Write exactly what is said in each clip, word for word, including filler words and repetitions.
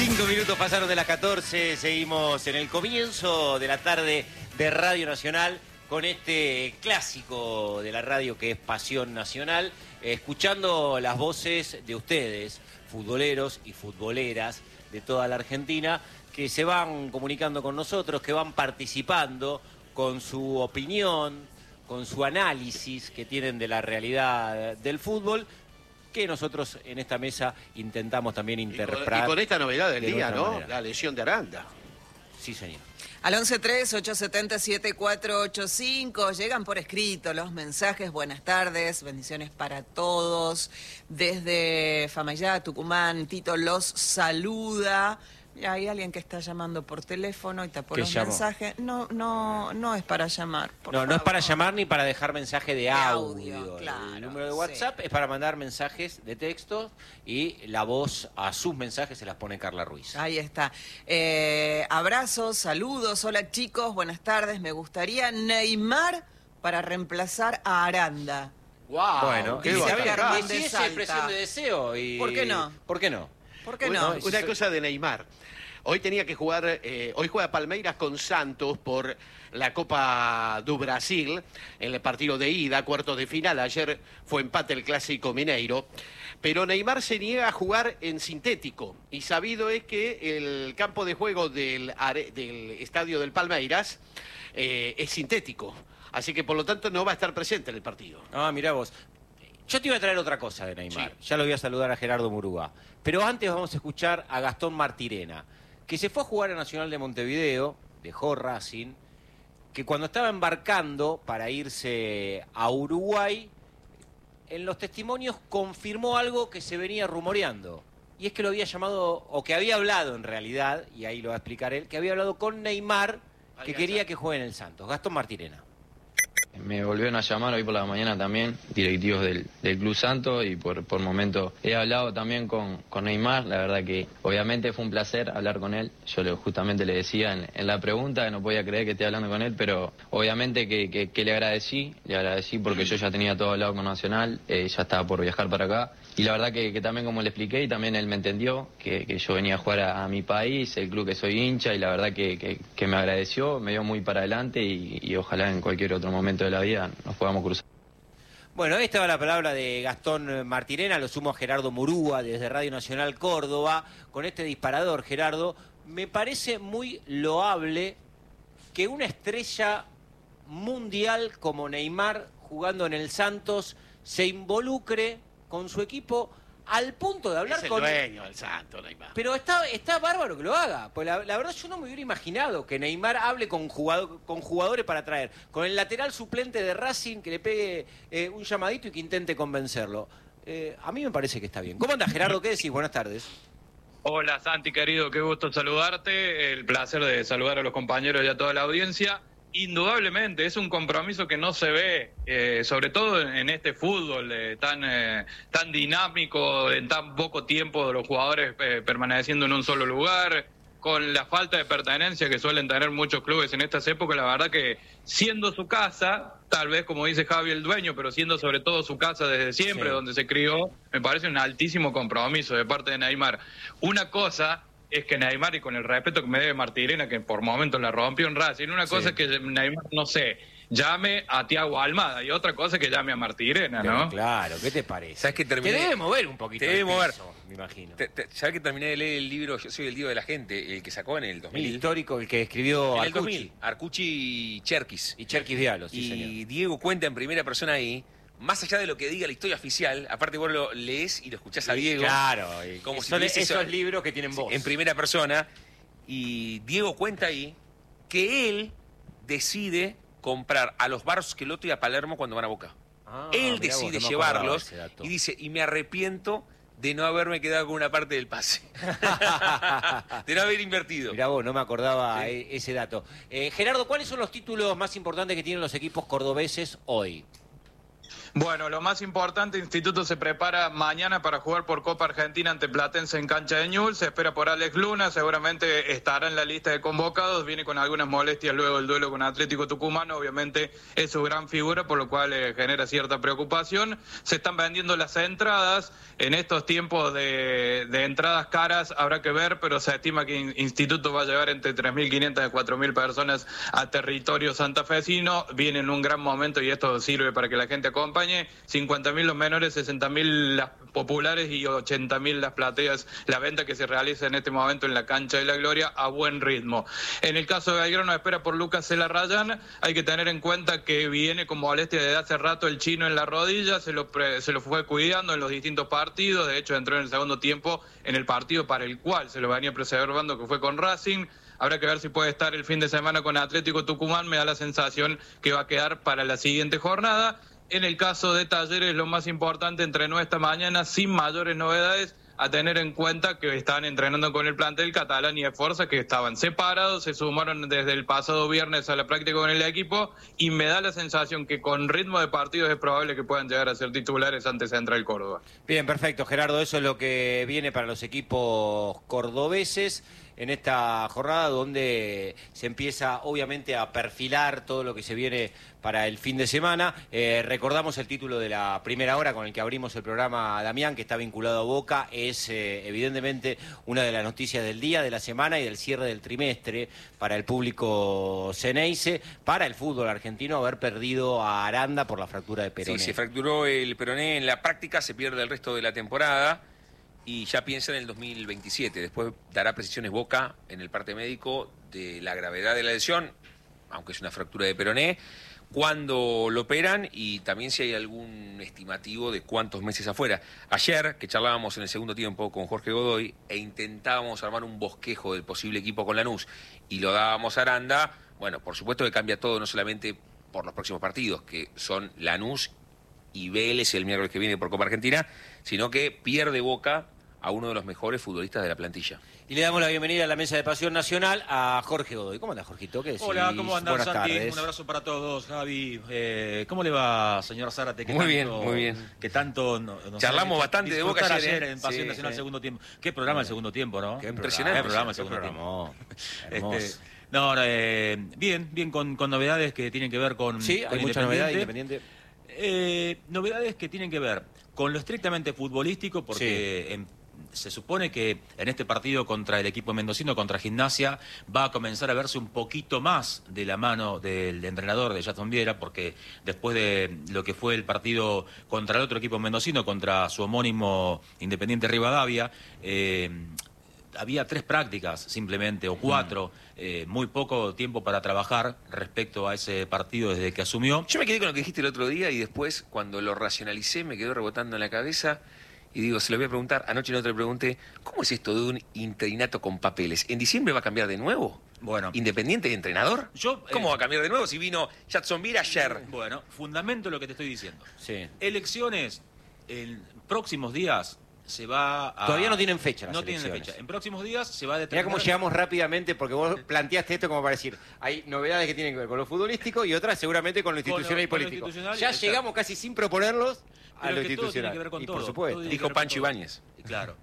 Cinco minutos pasaron de las catorce, seguimos en el comienzo de la tarde de Radio Nacional con este clásico de la radio que es Pasión Nacional, eh, escuchando las voces de ustedes, futboleros y futboleras de toda la Argentina, que se van comunicando con nosotros, que van participando con su opinión, con su análisis que tienen de la realidad del fútbol, que nosotros en esta mesa intentamos también interpretar. Y con, y con esta novedad del de día, ¿no? manera. La lesión de Aranda. Sí, señor. Al once tres, ocho siete cero, siete cuatro ocho cinco, llegan por escrito los mensajes. Buenas tardes, bendiciones para todos. Desde Famayá, Tucumán, Tito los saluda. Mira, hay alguien que está llamando por teléfono y tapó los llamó? mensajes. No, no, no es para llamar, por No, favor. no es para llamar ni para dejar mensaje de, De audio. audio, claro, El número de sí. WhatsApp es para mandar mensajes de texto y la voz a sus mensajes se las pone Carla Ruiz. Ahí está. Eh, abrazos, saludos. Hola chicos, buenas tardes. Me gustaría Neymar para reemplazar a Aranda. ¡Wow! Bueno, qué y si, bacán. había- Germán y si de es Salta. expresión de deseo. Y... ¿Por qué no? ¿Por qué no? ¿Por qué Una, no? una cosa de Neymar. Hoy tenía que jugar, eh, hoy juega Palmeiras con Santos por la Copa do Brasil en el partido de ida, cuartos de final. Ayer fue empate el Clásico Mineiro. Pero Neymar se niega a jugar en sintético. Y sabido es que el campo de juego del, are- del estadio del Palmeiras eh, es sintético. Así que por lo tanto no va a estar presente en el partido. Ah, mirá vos. Yo te iba a traer otra cosa de Neymar. Ya lo voy a saludar a Gerardo Murúa. Pero antes vamos a escuchar a Gastón Martirena, que se fue a jugar a Nacional de Montevideo, dejó Racing, que cuando estaba embarcando para irse a Uruguay, en los testimonios confirmó algo que se venía rumoreando. Y es que lo había llamado, o que había hablado en realidad, y ahí lo va a explicar él, que había hablado con Neymar, que quería que juegue en el Santos. Gastón Martirena. Me volvieron a llamar hoy por la mañana también, directivos del, del Club Santos, y por, por momento he hablado también con, con Neymar. La verdad que obviamente fue un placer hablar con él. Yo le, justamente le decía en, en la pregunta que no podía creer que esté hablando con él, pero obviamente que, que, que le agradecí, le agradecí porque yo ya tenía todo hablado con Nacional, eh, ya estaba por viajar para acá. Y la verdad que, que también como le expliqué, y también él me entendió, que, que yo venía a jugar a, a mi país, el club que soy hincha, y la verdad que, que, que me agradeció, me dio muy para adelante, y, y ojalá en cualquier otro momento de la vida nos podamos cruzar. Bueno, esta va la palabra de Gastón Martirena, lo sumo a Gerardo Murúa desde Radio Nacional Córdoba, con este disparador. Gerardo, me parece muy loable que una estrella mundial como Neymar jugando en el Santos se involucre con su equipo al punto de hablar Es el con... dueño del Santos, Neymar. Pero está, está bárbaro que lo haga. Pues la, la verdad yo no me hubiera imaginado que Neymar hable con, jugador, con jugadores para traer. Con el lateral suplente de Racing que le pegue eh, un llamadito y que intente convencerlo. Eh, a mí me parece que está bien. ¿Cómo andas, Gerardo? ¿Qué decís? Buenas tardes. Hola Santi, querido, qué gusto saludarte. El placer de saludar a los compañeros y a toda la audiencia. Indudablemente, es un compromiso que no se ve, eh, sobre todo en este fútbol eh, tan, eh, tan dinámico, en tan poco tiempo de los jugadores eh, permaneciendo en un solo lugar, con la falta de pertenencia que suelen tener muchos clubes en estas épocas. La verdad que siendo su casa, tal vez como dice Javi el dueño, pero siendo sobre todo su casa desde siempre, Sí. donde se crió, me parece un altísimo compromiso de parte de Neymar. Una cosa es que Neymar, y con el respeto que me debe Martirena, que por momentos la rompió en Racing, una cosa Sí. es que Neymar, no sé, llame a Thiago Almada, y otra cosa es que llame a Martirena, ¿no? Claro, ¿qué te parece? ¿Sabes que terminé? Te debe mover un poquito Te debe el mover. piso, me imagino. Te- te- ¿Sabes que terminé de leer el libro Yo soy el Dios de la gente, el que sacó en el dos mil? El histórico, el que escribió En el Arcucci. dos mil. Arcucci y Cherkis. Y Cherkis Diallo, sí, y señor. Diego cuenta en primera persona ahí, más allá de lo que diga la historia oficial, aparte vos lo lees y lo escuchás a Diego. Claro, y como si son tuviese esos eso- libros que tienen Sí, voz. en primera persona. Y Diego cuenta ahí que él decide comprar a los Barros-Schelotto y a Palermo cuando van a Boca. Ah, él mirá vos, decide no me acordaba llevarlos ese dato. y dice, y me arrepiento de no haberme quedado con una parte del pase. De no haber invertido. Mirá vos, no me acordaba Sí. e- ese dato. Eh, Gerardo, ¿cuáles son los títulos más importantes que tienen los equipos cordobeses hoy? Bueno, lo más importante, Instituto se prepara mañana para jugar por Copa Argentina ante Platense en cancha de Ñul. Se espera por Alex Luna, seguramente estará en la lista de convocados. Viene con algunas molestias luego del duelo con Atlético Tucumán. Obviamente es su gran figura, por lo cual eh, genera cierta preocupación. Se están vendiendo las entradas. En estos tiempos de, de entradas caras habrá que ver, pero se estima que Instituto va a llevar entre tres mil quinientas y cuatro mil personas a territorio santafesino. Viene en un gran momento y esto sirve para que la gente acompañe. cincuenta mil los menores, sesenta mil las populares y ochenta mil las plateas. La venta que se realiza en este momento en la cancha de la Gloria a buen ritmo. En el caso de Belgrano espera por Lucas Celarrayán. Hay que tener en cuenta que viene como molestia desde hace rato el chino en la rodilla. Se lo, pre, se lo fue cuidando en los distintos partidos. De hecho entró en el segundo tiempo en el partido para el cual se lo venía preservando, que fue con Racing. Habrá que ver si puede estar el fin de semana con Atlético Tucumán. Me da la sensación que va a quedar para la siguiente jornada. En el caso de Talleres, lo más importante, entrenó esta mañana sin mayores novedades, a tener en cuenta que están entrenando con el plantel catalán y Esforza, que estaban separados, se sumaron desde el pasado viernes a la práctica con el equipo, y me da la sensación que con ritmo de partidos es probable que puedan llegar a ser titulares ante Central Córdoba. Bien, perfecto, Gerardo, eso es lo que viene para los equipos cordobeses en esta jornada, donde se empieza obviamente a perfilar todo lo que se viene para el fin de semana. Eh, recordamos el título de la primera hora con el que abrimos el programa, Damián, que está vinculado a Boca. Es eh, evidentemente una de las noticias del día, de la semana y del cierre del trimestre para el público ceneice, para el fútbol argentino, haber perdido a Aranda por la fractura de peroné. Sí, se fracturó el peroné en la práctica, se pierde el resto de la temporada y ya piensa en el dos mil veintisiete. Después dará precisiones Boca en el parte médico de la gravedad de la lesión, aunque es una fractura de peroné, cuándo lo operan y también si hay algún estimativo de cuántos meses afuera. Ayer, que charlábamos en el segundo tiempo con Jorge Godoy e intentábamos armar un bosquejo del posible equipo con Lanús y lo dábamos a Aranda, bueno, por supuesto que cambia todo, no solamente por los próximos partidos, que son Lanús y Vélez el miércoles que viene por Copa Argentina, sino que pierde Boca a uno de los mejores futbolistas de la plantilla. Y le damos la bienvenida a la mesa de Pasión Nacional a Jorge Godoy. ¿Cómo anda, Jorgito? ¿Qué decís? Hola, ¿cómo andan, Buenas Santi? tardes. Un abrazo para todos, Javi. Eh, ¿Cómo le va, señor Zárate? Muy tanto, bien, muy bien. Que tanto no, nos charlamos bastante de Boca ayer, ayer ¿eh? en Pasión sí, Nacional sí. segundo tiempo. Qué programa el segundo tiempo, ¿no? Qué impresionante. Qué programa el segundo tiempo. Este, no, eh, bien, bien con, con novedades que tienen que ver con Sí, con hay mucha novedad independiente. Eh, novedades que tienen que ver con lo estrictamente futbolístico, porque... Sí. En, se supone que en este partido contra el equipo mendocino, contra Gimnasia, va a comenzar a verse un poquito más de la mano del entrenador de Jadson Viera, porque después de lo que fue el partido contra el otro equipo mendocino, contra su homónimo Independiente Rivadavia, eh, había tres prácticas simplemente, o cuatro, mm. eh, muy poco tiempo para trabajar respecto a ese partido desde que asumió. Yo me quedé con lo que dijiste el otro día y después, cuando lo racionalicé, me quedó rebotando en la cabeza. Y digo, se lo voy a preguntar, anoche no te lo pregunté, ¿cómo es esto de un interinato con papeles? ¿En diciembre va a cambiar de nuevo? Bueno. ¿Independiente de entrenador? Yo, ¿Cómo eh, va a cambiar de nuevo si vino Jadson Viera ayer? Bueno, fundamento lo que te estoy diciendo. Sí. Elecciones, en próximos días se va a... Todavía no tienen fecha las No elecciones. tienen fecha. En próximos días se va a Mirá determinar... cómo llegamos rápidamente, porque vos planteaste esto como para decir, hay novedades que tienen que ver con lo futbolístico y otras seguramente con lo institucional y con lo político. institucional, ya exacto. llegamos casi sin proponerlos a Pero lo que todo tiene institucional. que ver con y todo, por supuesto. todo tiene Dijo que ver con Pancho todo. Ibáñez. Claro.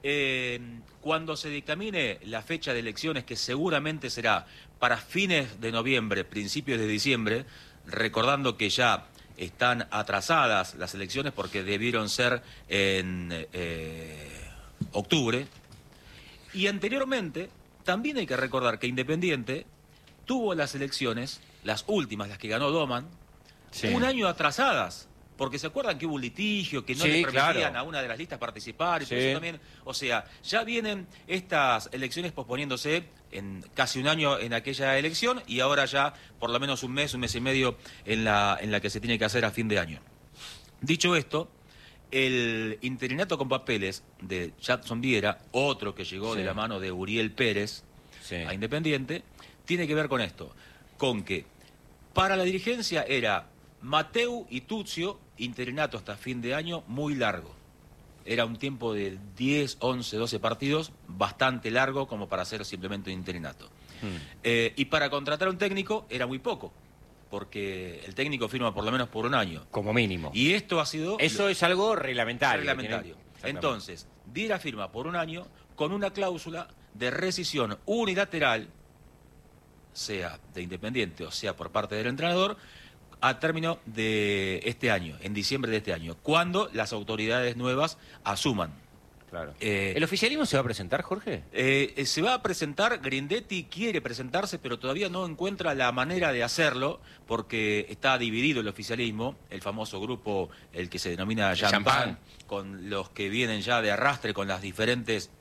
Eh, cuando se dictamine la fecha de elecciones, que seguramente será para fines de noviembre, principios de diciembre, recordando que ya están atrasadas las elecciones porque debieron ser en eh, octubre, y anteriormente también hay que recordar que Independiente tuvo las elecciones, las últimas, las que ganó Doman, sí. un año atrasadas. Porque se acuerdan que hubo un litigio, que no sí, le permitían claro. a una de las listas participar y sí. todo eso también. O sea, ya vienen estas elecciones posponiéndose en casi un año en aquella elección y ahora ya por lo menos un mes, un mes y medio en la, en la que se tiene que hacer a fin de año. Dicho esto, el interinato con papeles de Jadson Viera, otro que llegó sí. de la mano de Uriel Pérez sí. a Independiente, tiene que ver con esto, con que para la dirigencia era Mateu y Tuccio, interinato hasta fin de año, muy largo. Era un tiempo de diez, once, doce partidos, bastante largo como para hacer simplemente un interinato. Hmm. Eh, y para contratar a un técnico era muy poco. porque el técnico firma por lo menos por un año. Como mínimo. Y esto ha sido... Eso lo, es algo reglamentario. reglamentario. Tiene... Entonces, Viera firma por un año con una cláusula de rescisión unilateral, sea de Independiente o sea por parte del entrenador, a término de este año, en diciembre de este año, cuando las autoridades nuevas asuman. Claro. Eh, ¿El oficialismo se va a presentar, Jorge? Eh, se va a presentar, Grindetti quiere presentarse, pero todavía no encuentra la manera de hacerlo, porque está dividido el oficialismo, el famoso grupo, el que se denomina Champán, con los que vienen ya de arrastre con las diferentes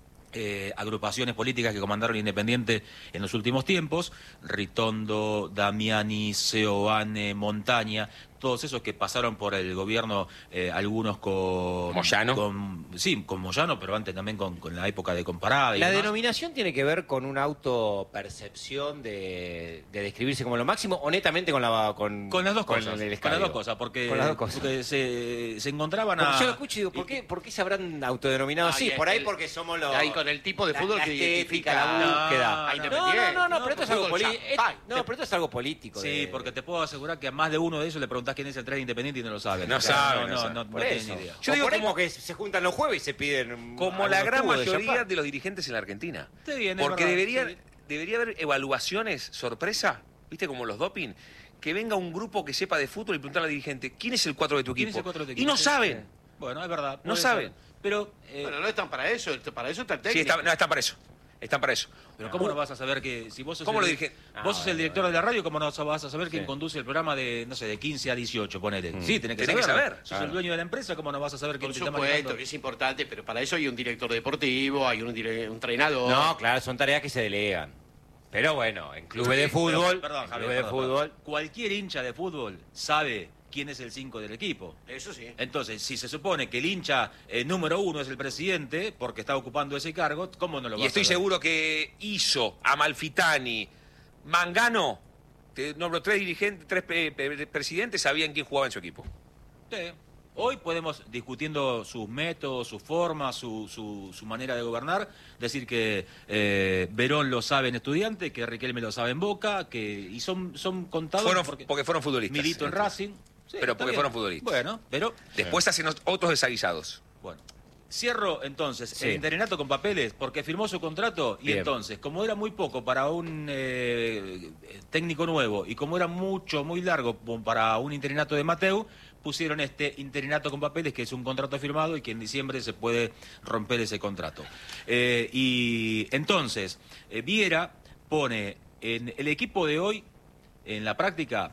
eh, agrupaciones políticas que comandaron Independiente en los últimos tiempos, Ritondo, Damiani, Seoane, Montaña, todos esos que pasaron por el gobierno, eh, algunos con... Moyano. Con, sí, con Moyano, pero antes también con, con la época de Comparada. Y La demás. denominación tiene que ver con una autopercepción de, de describirse como lo máximo, o netamente con la con, Con las dos con cosas, el con escabio? las dos cosas, porque, Con las dos cosas. porque se, se encontraban Porque a... yo lo escucho y digo, ¿por qué, ¿por qué se habrán autodenominado así? Ay, Por ahí el- porque somos los... ahí con el tipo de la- fútbol la que estética, identifica la búsqueda. a No, Independiente. no, no, no, No, pero esto es fútbol algo político. champán. No, pero esto es algo político. Sí, de- porque te puedo asegurar que a más de uno de ellos le preguntás quién es el tren Independiente y no lo saben. No O sea, saben, no, no no, saben. no, no Por tienen eso. ni idea. Yo O digo por ahí como- porque se juntan los jueves y se piden... Como algunos la gran tubos de mayoría champán. de los dirigentes en la Argentina. Está bien, es Porque verdad, debería, sí. debería haber evaluaciones, sorpresa, ¿viste? Como los doping. Que venga un grupo que sepa de fútbol y preguntarle al dirigente, ¿quién es el cuatro de tu ¿Quién equipo? es el cuatro de tu Y no equipo? saben. Sí. Bueno, es verdad. No puede saben. ser. Pero, eh, Bueno, no están para eso, para eso está el técnico. Sí, está- no, están para eso. Están para eso. pero ¿cómo no vas a saber que si vos sos, ¿Cómo el, lo dije? vos Ah, sos el bueno, director de la radio, cómo no vas a saber quién Sí. conduce el programa de, no sé, de quince a dieciocho, ponele? Sí, tenés que Tenés que saber. saber, Sos claro. el dueño de la empresa, ¿cómo no vas a saber quién Por te está supuesto manejando? que es importante, pero para eso hay un director deportivo, hay un, dire- un entrenador. No, claro, son tareas que se delegan. Pero bueno, en clubes de fútbol, Pero, perdón, en Javier, clubes de perdón, fútbol, perdón. Cualquier hincha de fútbol sabe quién es el cinco del equipo. Eso sí. Entonces, si se supone que el hincha eh, número uno es el presidente, porque está ocupando ese cargo, ¿cómo no lo va Y a estoy saber? seguro que hizo Amalfitani, Mangano, te nombro tres dirigentes, tres pe- pe- presidentes, sabían quién jugaba en su equipo. Sí. Hoy podemos, discutiendo sus métodos, sus formas, su, su, su manera de gobernar, decir que eh, Verón lo sabe en Estudiante, que Riquelme lo sabe en Boca, que y son, son contados Fueron, porque, porque fueron futbolistas. Milito en Racing. Sí, Pero está porque bien. fueron futbolistas. Bueno, pero... Después hacen otros desaguisados. Bueno. Cierro entonces Sí. el interinato con papeles porque firmó su contrato y Bien. entonces, como era muy poco para un eh, técnico nuevo y como era mucho, muy largo para un interinato de Mateu, pusieron este interinato con papeles que es un contrato firmado y que en diciembre se puede romper ese contrato. Eh, y entonces, eh, Viera pone en el equipo de hoy, en la práctica,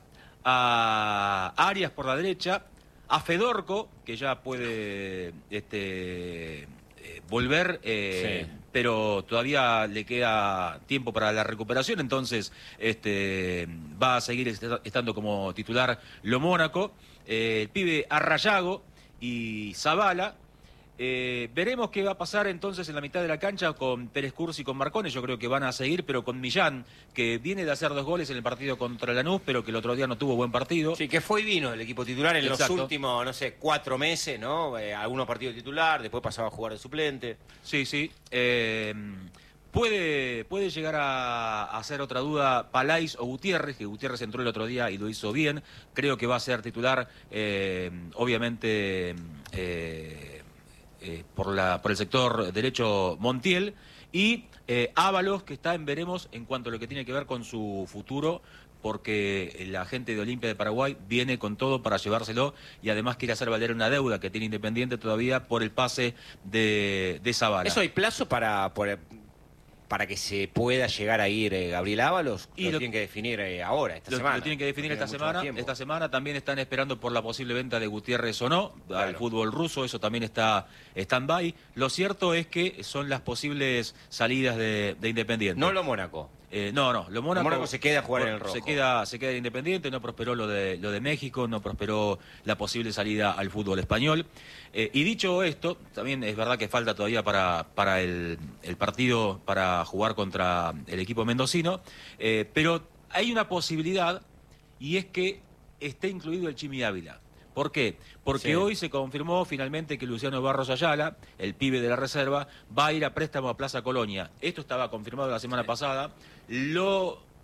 a Arias por la derecha, a Fedorco, que ya puede este, eh, volver, eh, Sí. pero todavía le queda tiempo para la recuperación, entonces este, va a seguir est- estando como titular Lo Mónaco, eh, el pibe Arrayago y Zavala. Eh, veremos qué va a pasar entonces en la mitad de la cancha con Pérez Cursi y con Marcone. Yo creo que van a seguir, pero con Millán, que viene de hacer dos goles en el partido contra Lanús, pero que el otro día no tuvo buen partido. sí, que fue y vino el equipo titular en Exacto. los últimos, no sé, cuatro meses, ¿no? Eh, algunos partidos titular, después pasaba a jugar de suplente. Sí, sí. Eh, puede, puede llegar a, a hacer otra duda Palais o Gutiérrez, que Gutiérrez entró el otro día y lo hizo bien. Creo que va a ser titular, eh, obviamente, eh, eh, por, la, por el sector derecho Montiel. Y eh, Ábalos, que está en veremos en cuanto a lo que tiene que ver con su futuro, porque la gente de Olimpia de Paraguay viene con todo para llevárselo y además quiere hacer valer una deuda que tiene Independiente todavía por el pase de, de Zavala. ¿Eso hay plazo para, por- para que se pueda llegar a ir eh, Gabriel Ábalos? Y lo, lo- tienen que definir eh, ahora, esta Lo, semana. lo tienen que definir Porque esta queda mucho más semana. tiempo. Esta semana también están esperando por la posible venta de Gutiérrez o no al Claro. fútbol ruso. Eso también está stand-by. Lo cierto es que son las posibles salidas de, de Independiente. No lo Mónaco. Eh, no, no, lo Mónaco, Mónaco se queda a jugar en el rojo. Se queda, se queda en Independiente, no prosperó lo de, lo de México, no prosperó la posible salida al fútbol español. Eh, y dicho esto, también es verdad que falta todavía para, para el, el partido, para jugar contra el equipo mendocino, eh, pero hay una posibilidad y es que esté incluido el Chimi Ávila. ¿Por qué? Porque Sí. hoy se confirmó finalmente que Luciano Barros Ayala, el pibe de la reserva, va a ir a préstamo a Plaza Colonia. Esto estaba confirmado la semana pasada. Lo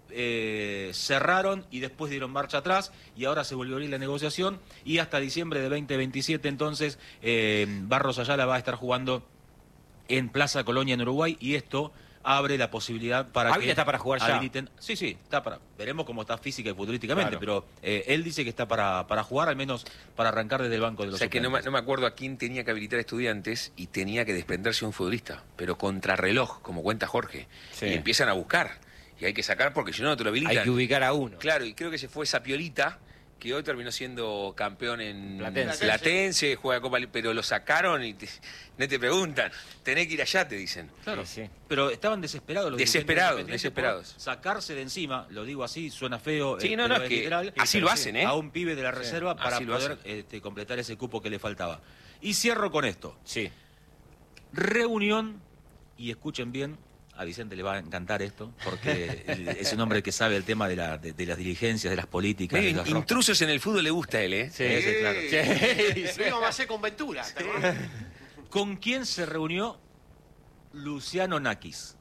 eh, cerraron y después dieron marcha atrás y ahora se volvió a abrir la negociación y hasta diciembre de veinte veintisiete entonces eh, Barros Ayala va a estar jugando en Plaza Colonia en Uruguay y esto abre la posibilidad para Ávila que está para jugar ya. habiliten. Sí, sí, está para. Veremos cómo está física y futbolísticamente, Claro. pero eh, él dice que está para, para jugar, al menos para arrancar desde el banco de los O sea que no me, suplentes. no me acuerdo a quién tenía que habilitar Estudiantes y tenía que desprenderse de un futbolista, pero contrarreloj, como cuenta Jorge. Sí. Y empiezan a buscar. Y hay que sacar porque si no, no te lo habilitan. Hay que ubicar a uno. Claro, y creo que se fue Sapiolita, que hoy terminó siendo campeón en Platense. Platense, juega Copa Li- pero lo sacaron y te- no te preguntan. Tenés que ir allá, te dicen. Claro, Sí, sí. pero estaban desesperados los Desesperados, dirigentes desesperados. por sacarse de encima, lo digo así, suena feo, Sí, eh, no, pero no, es que literal, así lo hacen, ¿eh? a un pibe de la reserva para así lo poder hacen. este, completar ese cupo que le faltaba. Y cierro con esto. Sí. Reunión, y escuchen bien, a Vicente le va a encantar esto, porque él es un hombre que sabe el tema de, la, de, de las dirigencias, de las políticas. de Medio las roscas. intrusos en el fútbol le gusta a él, ¿eh? Sí, Sí, claro. Lo íbamos a hacer con Ventura. ¿te acordás? ¿Con quién se reunió Luciano Nakis?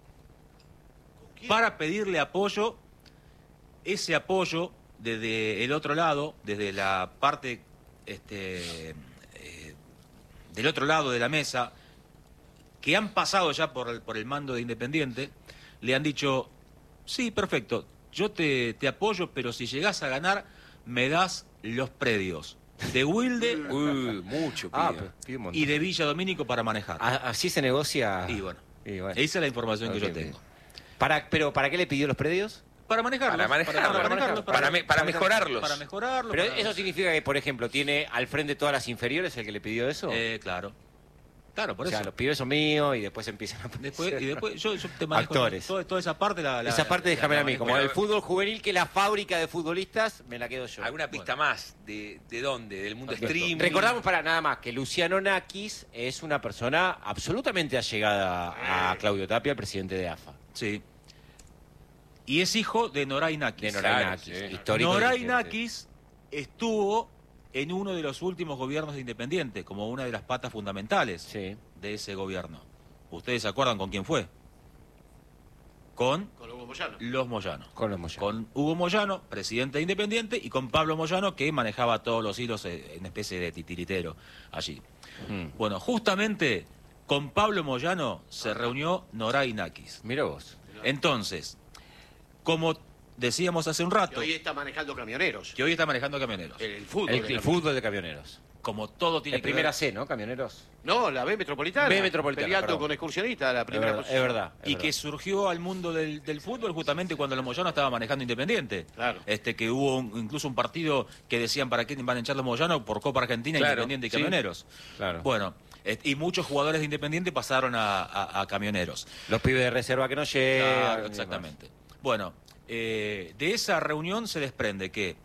Para pedirle apoyo, ese apoyo desde el otro lado, desde la parte este, eh, del otro lado de la mesa, que han pasado ya por el, por el mando de Independiente, le han dicho, sí, perfecto, yo te, te apoyo, pero si llegás a ganar, me das los predios de Wilde Uy, mucho, Ah, pibe. pero pide un montón. y de Villa Domínico para manejar. A- Así se negocia. Y bueno, Y bueno. esa es la información que Ok, yo ok. tengo. Para, pero ¿para qué le pidió los predios? Para manejarlos. Para manejarlos, para, manejarlos, para me- para mejorarlos. Para mejorarlos. Pero para- eso significa que, por ejemplo, tiene al frente todas las inferiores el que le pidió eso. Eh, claro. Claro, por o sea, eso. los pibes son míos y después empiezan a Después, aparecer, y ¿no? después yo, yo te manejo Actores. Toda, toda esa parte la, la- Esa parte la- déjame la a mí. manejo. Como Bueno, el fútbol juvenil, que es la fábrica de futbolistas, me la quedo yo. ¿Alguna pista más? ¿De, ¿De dónde? ¿Del mundo Perfecto. streaming? Recordamos para nada más que Luciano Nakis es una persona absolutamente allegada a Claudio Tapia, el presidente de A F A. Sí. Y es hijo de Noray Nakis. De Noray Claro, Nakis, sí. histórico Noray dirigente. Nakis estuvo en uno de los últimos gobiernos de Independiente, como una de las patas fundamentales Sí. de ese gobierno. ¿Ustedes se acuerdan con quién fue? Con Con Hugo Moyano. los Moyanos. Con los Moyano. Con Hugo Moyano, presidente de Independiente, y con Pablo Moyano, que manejaba todos los hilos eh, en especie de titiritero allí. Mm. Bueno, justamente con Pablo Moyano se reunió Noray Nakis. Mira vos. Entonces, como decíamos hace un Que rato, hoy está manejando camioneros. que hoy está manejando camioneros, El, el fútbol. El, de el la- fútbol de camioneros. como todo tiene En que primera ver, C, ¿no? Camioneros. No, la B Metropolitana. B Metropolitana, Peleando perdón. con excursionista, la Es primera verdad, posición. es verdad. es y verdad. que surgió al mundo del, del fútbol justamente cuando los Moyano estaba manejando Independiente. Claro. Este, que hubo un- incluso un partido que decían para qué van a echar los Moyano por Copa Argentina, Claro, Independiente y sí. Camioneros. Claro. Bueno, et- y muchos jugadores de Independiente pasaron a, a- a Camioneros. Los pibes de reserva que no llegan. Claro, y demás. exactamente. Bueno, eh, de esa reunión se desprende que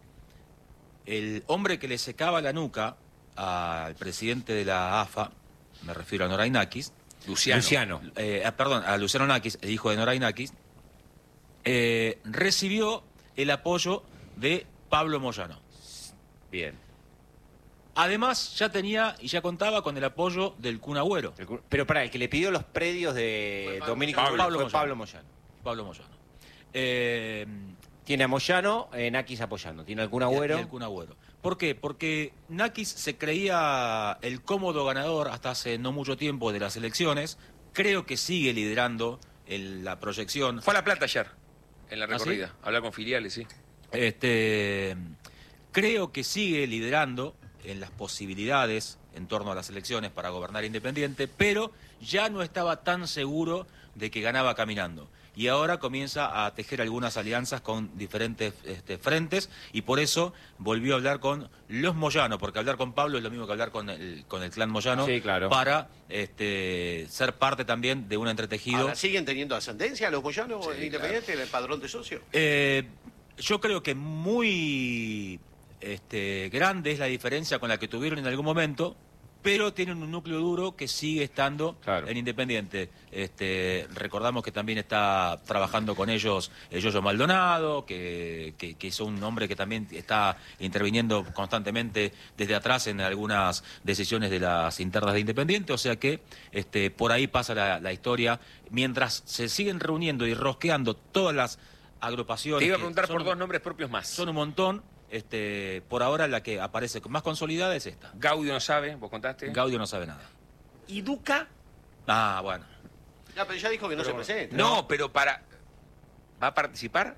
el hombre que le secaba la nuca al presidente de la A F A, me refiero a Noray Nakis, Luciano. Luciano. eh, ah, perdón, a Luciano Nakis, el hijo de Noray Nakis, eh, recibió el apoyo de Pablo Moyano. Bien. Además, ya tenía y ya contaba con el apoyo del Kun Agüero, El cu- Pero para el que le pidió los predios de Pablo Domínico Moyano. fue Pablo Moyano. Pablo Moyano. Pablo Moyano. Eh, Tiene a Moyano, eh, Nakis apoyando. Tiene algún Y- agüero. y el Kun Agüero. ¿Por qué? Porque Nakis se creía el cómodo ganador hasta hace no mucho tiempo de las elecciones. Creo que sigue liderando el- la proyección. Fue a La Plata ayer, en la ¿Ah, sí? recorrida. Hablar con filiales, sí. Este, creo que sigue liderando en las posibilidades en torno a las elecciones para gobernar Independiente, pero ya no estaba tan seguro de que ganaba caminando. Y ahora comienza a tejer algunas alianzas con diferentes este, frentes y por eso volvió a hablar con los Moyano, porque hablar con Pablo es lo mismo que hablar con el, con el clan Moyano, Sí, claro. para este, ser parte también de un entretejido. Ahora, ¿siguen teniendo ascendencia los Moyanos Sí, en Independiente en el padrón de socios? Eh, yo creo que muy este, grande es la diferencia con la que tuvieron en algún momento, pero tienen un núcleo duro que sigue estando Claro. en Independiente. Este, recordamos que también está trabajando con ellos el Yoyo Maldonado, que, que, que es un hombre que también está interviniendo constantemente desde atrás en algunas decisiones de las internas de Independiente, o sea que este, por ahí pasa la, la historia. Mientras se siguen reuniendo y rosqueando todas las agrupaciones. Te iba a que preguntar son por un- dos nombres propios más. Son un montón. Este, por ahora la que aparece más consolidada es esta. Gaudio no sabe, vos contaste. Gaudio no sabe nada. ¿Y Duca? Ah, bueno. No, pero ya dijo que no se presenta. No, pero para... ¿Va a participar?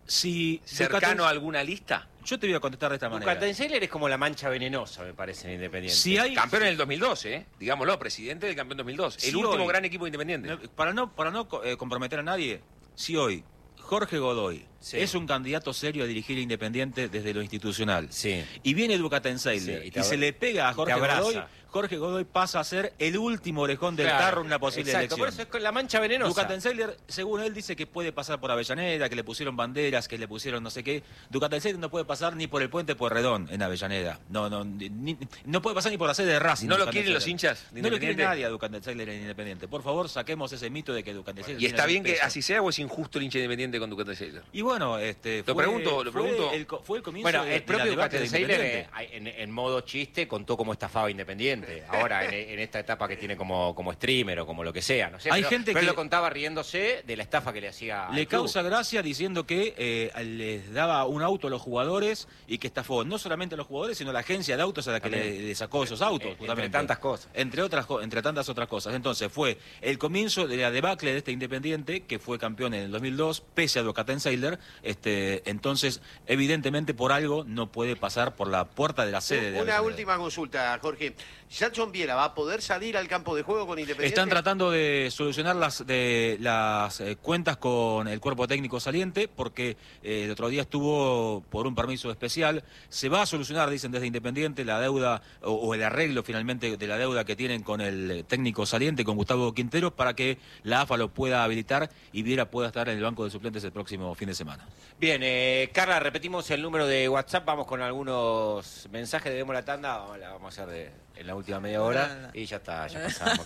Si ¿Cercano Ducaten- a alguna lista? Yo te voy a contestar de esta manera. Ducatenseiler es como la mancha venenosa, me parece, en Independiente. Si hay, Campeón en el dos mil doce, ¿eh? Digámoslo, presidente del campeón dos mil dos. El Si último hoy- gran equipo de Independiente. No, Para no, para no eh, comprometer a nadie, si hoy Jorge Godoy Sí. es un candidato serio a dirigir Independiente desde lo institucional, Sí. y viene Ducatenseiler Sí, y y, te abra- se le pega a y te Jorge abraza. Godoy, Jorge Godoy pasa a ser el último orejón del Claro, tarro en una posible exacto, elección. por eso es con la mancha venenosa. Ducatenseiler, según él, dice que puede pasar por Avellaneda, que le pusieron banderas, que le pusieron no sé qué. Ducatenseiler no puede pasar ni por el puente Pueyrredón en Avellaneda. No, no, ni- no puede pasar ni por la sede de Racing. ¿No lo Ducatenseiler. quieren los hinchas de No lo quiere Independiente? nadie a Ducatenseiler en Independiente. Por favor, saquemos ese mito de que Ducatenseiler ¿Y está tiene bien que peso. así sea o es injusto el hincha independiente con Ducatenseiler? Y bueno, este, Lo fue- pregunto, lo fue pregunto. el co- fue el comienzo Bueno, de, el de la propio debacle de Ducatenseiler Independiente. eh, en, en modo chiste contó cómo estafaba Independiente. Ahora, en, en esta etapa que tiene como, como streamer o como lo que sea, no sé. Hay pero, gente pero que- él lo contaba riéndose de la estafa que le hacía al Le club. causa gracia diciendo que eh, les daba un auto a los jugadores y que estafó no solamente a los jugadores, sino a la agencia de autos a la que le, También. le sacó esos autos. Eh, entre justamente. tantas cosas. Entre, otras, co- entre tantas otras cosas. Entonces fue el comienzo de la debacle de este Independiente, que fue campeón en el dos mil dos, pese a Ducatenseiler. Este, entonces, evidentemente, por algo no puede pasar por la puerta de la sede de Una Avellaneda. última consulta, Jorge. ¿Jackson Viera va a poder salir al campo de juego con Independiente? Están tratando de solucionar las de las eh, cuentas con el cuerpo técnico saliente, porque eh, el otro día estuvo por un permiso especial. Se va a solucionar, dicen desde Independiente, la deuda o, o el arreglo finalmente de la deuda que tienen con el técnico saliente, con Gustavo Quintero, para que la A F A lo pueda habilitar y Viera pueda estar en el banco de suplentes el próximo fin de semana. Bien, eh, Carla, repetimos el número de WhatsApp, vamos con algunos mensajes, debemos la tanda, vamos, la vamos a hacer de, en la última media hora y ya está, ya pasamos.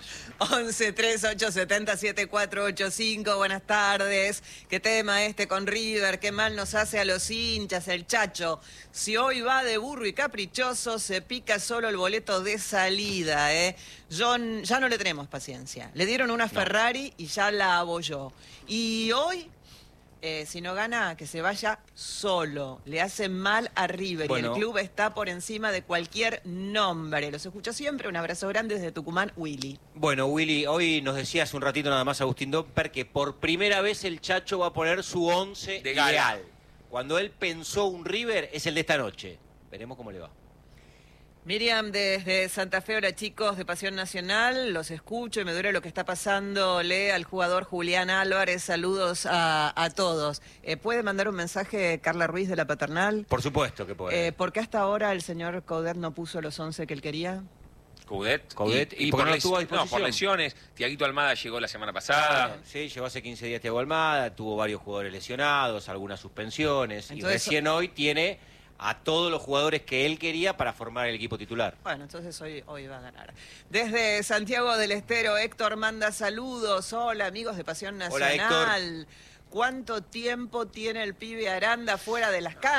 once tres ocho setenta siete cuatro ocho cinco, buenas tardes. ¿Qué tema este con River? ¿Qué mal nos hace a los hinchas el Chacho? Si hoy va de burro y caprichoso, se pica solo el boleto de salida, ¿eh? Yo, n- ya no le tenemos paciencia. Le dieron una Ferrari y ya la abolló. Y hoy... Eh, si no gana, que se vaya solo. Le hace mal a River Bueno. y el club está por encima de cualquier nombre. Los escucho siempre. Un abrazo grande desde Tucumán, Willy. Bueno, Willy, hoy nos decía hace un ratito nada más Agustín Domper que por primera vez el Chacho va a poner su once De gala. ideal. Cuando él pensó un River, es el de esta noche. Veremos cómo le va. Miriam desde Santa Fe, hola chicos de Pasión Nacional, los escucho y me duele lo que está pasándole al jugador Julián Álvarez, saludos a, a todos. Eh, ¿Puede mandar un mensaje Carla Ruiz de la Paternal? Por supuesto que puede. Eh, ¿Por qué hasta ahora el señor Coudet no puso los once que él quería? Coudet. Coudet, y, y porque no les- estuvo a no, por disposición. lesiones. Tiaguito Almada llegó la semana pasada. Sí, llegó hace quince días Thiago Almada, tuvo varios jugadores lesionados, algunas suspensiones, y Entonces- recién hoy tiene a todos los jugadores que él quería para formar el equipo titular. Bueno, entonces hoy, hoy va a ganar. Desde Santiago del Estero, Héctor manda saludos. Hola, amigos de Pasión Hola, Nacional. ¿Cuánto tiempo tiene el pibe Aranda fuera de las canchas?